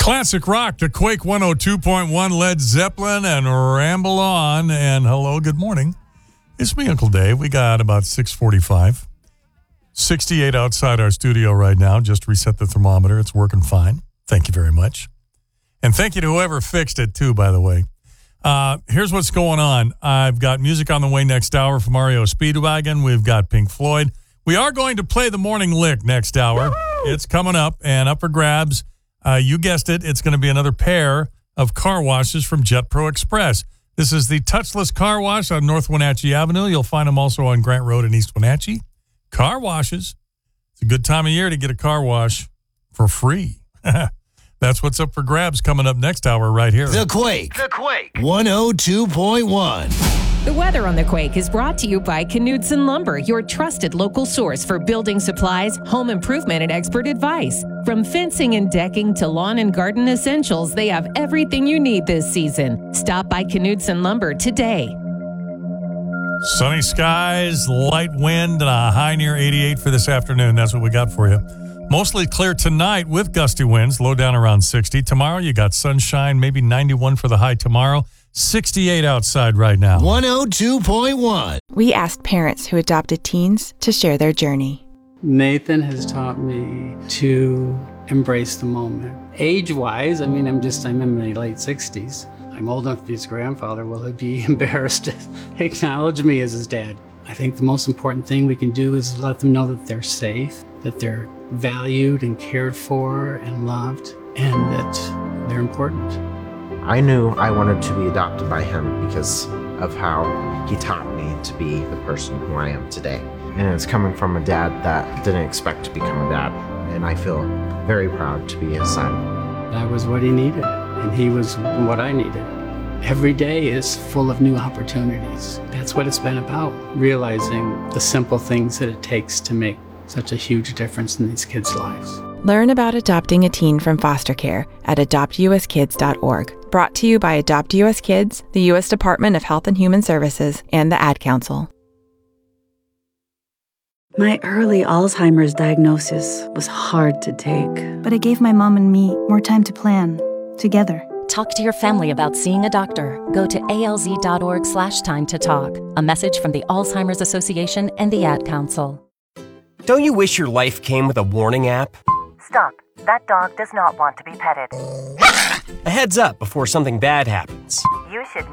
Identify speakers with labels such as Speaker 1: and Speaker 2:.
Speaker 1: Classic rock to Quake 102.1, Led Zeppelin, and Ramble On. And hello, good morning. It's me, Uncle Dave. We got about 6:45. 68 outside our studio right now. Just reset the thermometer. It's working fine. Thank you very much. And thank you to whoever fixed it, too, by the way. Here's what's going on. I've got music on the way next hour from REO Speedwagon. We've got Pink Floyd. We are going to play the morning lick next hour. Woo-hoo! It's coming up and up for grabs. You guessed it. It's going to be another pair of car washes from Jet Pro Express. This is the touchless car wash on North Wenatchee Avenue. You'll find them also on Grant Road in East Wenatchee. Car washes. It's a good time of year to get a car wash for free. That's what's up for grabs coming up next hour right here.
Speaker 2: The Quake. 102.1.
Speaker 3: The weather on The Quake is brought to you by Knudsen Lumber, your trusted local source for building supplies, home improvement, and expert advice. From fencing and decking to lawn and garden essentials, they have everything you need this season. Stop by Knudsen Lumber today.
Speaker 1: Sunny skies, light wind, and a high near 88 for this afternoon. That's what we got for you. Mostly clear tonight with gusty winds, low down around 60. Tomorrow you got sunshine, maybe 91 for the high tomorrow. 68 outside right now.
Speaker 2: 102.1.
Speaker 4: We asked parents who adopted teens to share their journey.
Speaker 5: Nathan has taught me to embrace the moment. Age-wise, I'm in my late 60s. I'm old enough to be his grandfather. Will he be embarrassed to acknowledge me as his dad? I think the most important thing we can do is let them know that they're safe, that they're valued and cared for and loved, and that they're important.
Speaker 6: I knew I wanted to be adopted by him because of how he taught me to be the person who I am today. And it's coming from a dad that didn't expect to become a dad. And I feel very proud to be his son.
Speaker 5: I was what he needed, and he was what I needed. Every day is full of new opportunities. That's what it's been about, realizing the simple things that it takes to make such a huge difference in these kids' lives.
Speaker 4: Learn about adopting a teen from foster care at adoptuskids.org. Brought to you by Adopt U.S. Kids, the U.S. Department of Health and Human Services, and the Ad Council.
Speaker 7: My early Alzheimer's diagnosis was hard to take, but it gave my mom and me more time to plan together.
Speaker 8: Talk to your family about seeing a doctor. Go to alz.org/time to talk. A message from the Alzheimer's Association and the Ad Council.
Speaker 9: Don't you wish your life came with a warning app?
Speaker 10: Stop. That dog does not want to be petted.
Speaker 9: A heads up before something bad happens.
Speaker 10: You should